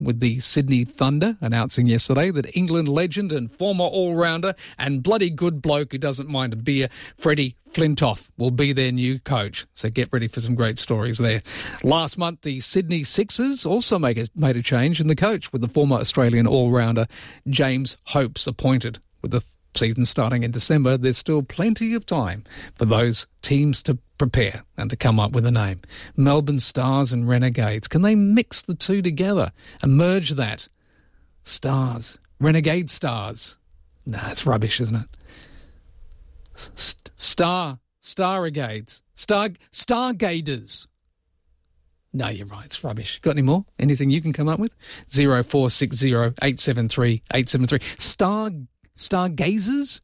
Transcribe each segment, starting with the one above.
with the Sydney Thunder, announcing yesterday that England legend and former all-rounder and bloody good bloke who doesn't mind a beer, Freddie Flintoff, will be their new coach. So get ready for some great stories there. Last month, the Sydney Sixers also made a change in the coach, with the former Australian all-rounder James Hopes appointed. With the season starting in December, there's still plenty of time for those teams to prepare and to come up with a name. Melbourne Stars and Renegades. Can they mix the two together and merge that? Stars. Renegade Stars. Nah, it's rubbish, isn't it? Stargades. Stargaders. No, you're right. It's rubbish. Got any more? Anything you can come up with? 0460 873 873. Stargazers?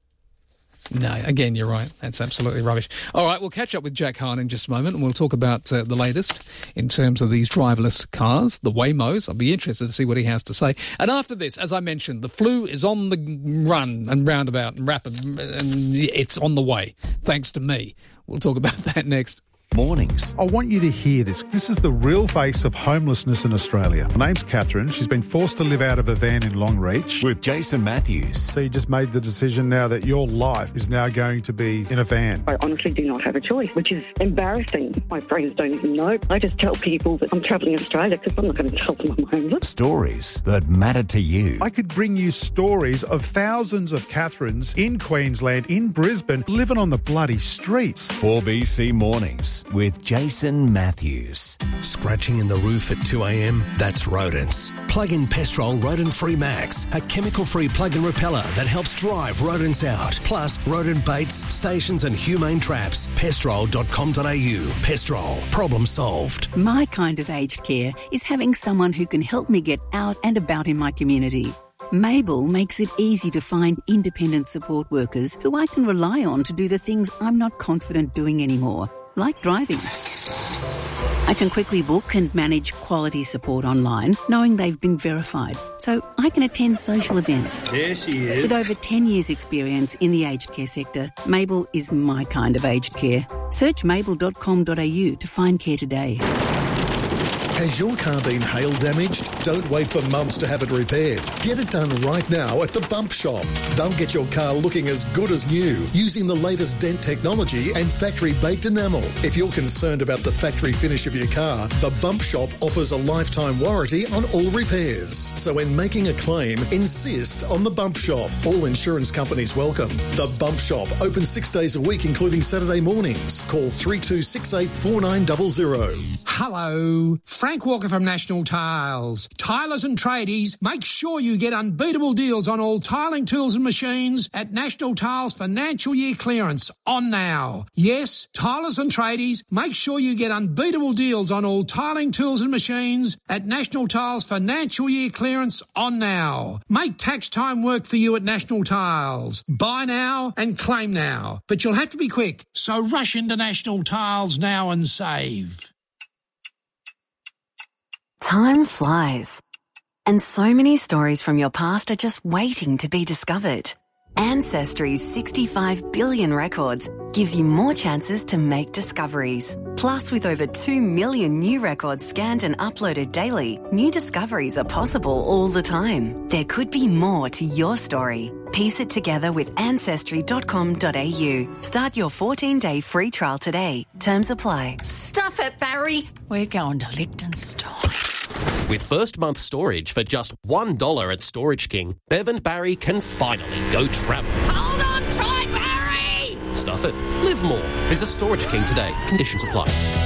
No, again, you're right. That's absolutely rubbish. All right, we'll catch up with Jack Hahn in just a moment, and we'll talk about the latest in terms of these driverless cars, the Waymos. I'll be interested to see what he has to say. And after this, as I mentioned, the flu is on the run and roundabout and rapid, and it's on the way, thanks to me. We'll talk about that next. Mornings. I want you to hear this. This is the real face of homelessness in Australia. My name's Catherine. She's been forced to live out of a van in Longreach. With Jason Matthews. So you just made the decision now that your life is now going to be in a van. I honestly do not have a choice, which is embarrassing. My friends don't even know. I just tell people that I'm travelling Australia because I'm not going to tell them I'm homeless. Stories that matter to you. I could bring you stories of thousands of Catherines in Queensland, in Brisbane, living on the bloody streets. 4BC Mornings with Jason Matthews. Scratching in the roof at 2 a.m? That's rodents. Plug in Pestrol Rodent Free Max, a chemical-free plug-in repeller that helps drive rodents out. Plus, rodent baits, stations and humane traps. Pestrol.com.au. Pestrol. Problem solved. My kind of aged care is having someone who can help me get out and about in my community. Mabel makes it easy to find independent support workers who I can rely on to do the things I'm not confident doing anymore, like driving. I can quickly book and manage quality support online, knowing they've been verified, so I can attend social events. There she is. With over 10 years' experience in the aged care sector, Mabel is my kind of aged care. Search mabel.com.au to find care today. Has your car been hail damaged? Don't wait for months to have it repaired. Get it done right now at the Bump Shop. They'll get your car looking as good as new using the latest dent technology and factory-baked enamel. If you're concerned about the factory finish of your car, the Bump Shop offers a lifetime warranty on all repairs. So when making a claim, insist on the Bump Shop. All insurance companies welcome. The Bump Shop, open 6 days a week, including Saturday mornings. Call 3268 4900. Hello. Frank Walker from National Tiles. Tilers and tradies, make sure you get unbeatable deals on all tiling tools and machines at National Tiles Financial Year Clearance on now. Yes, tilers and tradies, make sure you get unbeatable deals on all tiling tools and machines at National Tiles Financial Year Clearance on now. Make tax time work for you at National Tiles. Buy now and claim now. But you'll have to be quick, so rush into National Tiles now and save. Time flies, and so many stories from your past are just waiting to be discovered. Ancestry's 65 billion records gives you more chances to make discoveries. Plus, with over 2 million new records scanned and uploaded daily, new discoveries are possible all the time. There could be more to your story. Piece it together with Ancestry.com.au. Start your 14-day free trial today. Terms apply. Stuff it, Barry. We're going to Liechtenstein. With first month storage for just $1 at Storage King, Bev and Barry can finally go travel. Hold on tight, Barry! Stuff it. Live more. Visit Storage King today. Conditions apply.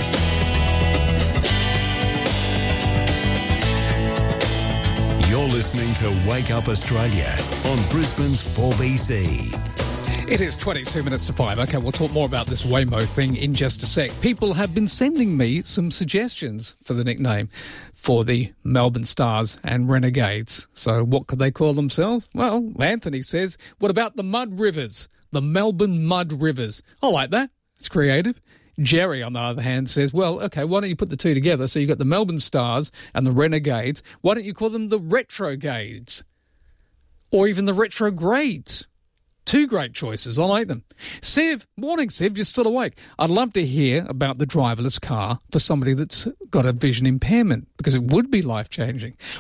You're listening to Wake Up Australia on Brisbane's 4BC. It is 22 minutes to 5. OK, we'll talk more about this Waymo thing in just a sec. People have been sending me some suggestions for the nickname for the Melbourne Stars and Renegades. So what could they call themselves? Well, Anthony says, what about the Mud Rivers? The Melbourne Mud Rivers. I like that. It's creative. Jerry, on the other hand, says, well, OK, why don't you put the two together? So you've got the Melbourne Stars and the Renegades. Why don't you call them the Retrogrades? Or even the Retrogrades? two great choices. I like them. Siv, morning Siv, you're still awake. I'd love to hear about the driverless car for somebody that's got a vision impairment, because it would be life-changing.